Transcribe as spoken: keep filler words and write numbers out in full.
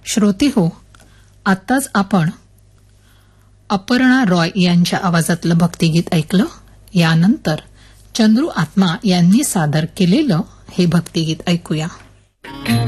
श्रोते हो, आत्ताच आपण अपर्णा रॉय यांच्या आवाजातलं भक्तिगीत ऐकलं. यानंतर चंद्रू आत्मा यांनी सादर केलेलं हे भक्तिगीत ऐकूया.